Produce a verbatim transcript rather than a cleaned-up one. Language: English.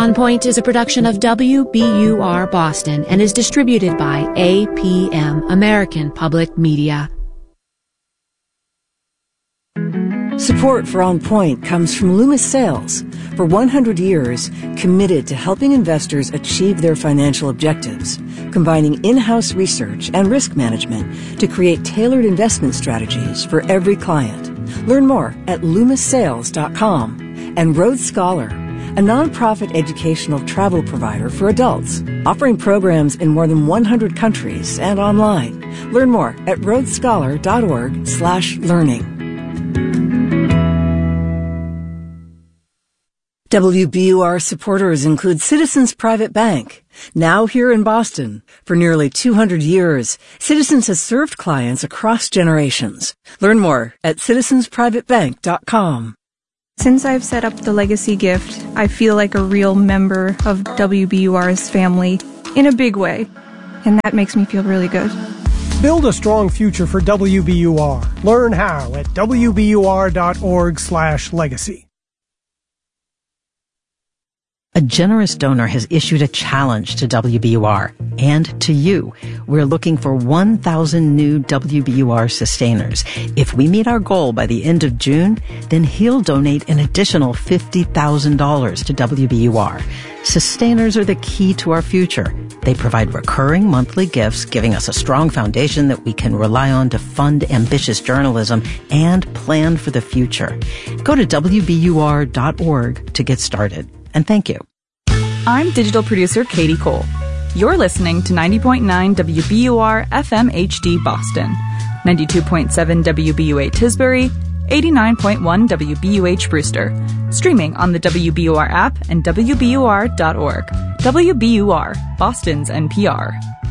On Point is a production of W B U R Boston and is distributed by A P M, American Public Media. Support for On Point comes from Loomis Sales. For one hundred years, committed to helping investors achieve their financial objectives, combining in-house research and risk management to create tailored investment strategies for every client. Learn more at loomis sales dot com. And Rhodes Scholar, a nonprofit educational travel provider for adults, offering programs in more than one hundred countries and online. Learn more at rhodes scholar dot org slash learning. W B U R supporters include Citizens Private Bank. Now here in Boston. For nearly two hundred years, Citizens has served clients across generations. Learn more at citizens private bank dot com. Since I've set up the Legacy Gift, I feel like a real member of W B U R's family in a big way, and that makes me feel really good. Build a strong future for W B U R. Learn how at w b u r dot org slash legacy. A generous donor has issued a challenge to W B U R and to you. We're looking for one thousand new W B U R sustainers. If we meet our goal by the end of June, then he'll donate an additional fifty thousand dollars to W B U R. Sustainers are the key to our future. They provide recurring monthly gifts, giving us a strong foundation that we can rely on to fund ambitious journalism and plan for the future. Go to w b u r dot org to get started. And thank you. I'm digital producer Katie Cole. You're listening to ninety point nine W B U R F M H D Boston, ninety-two point seven W B U A Tisbury, eighty-nine point one W B U H Brewster, streaming on the W B U R app and w b u r dot org. W B U R, Boston's N P R.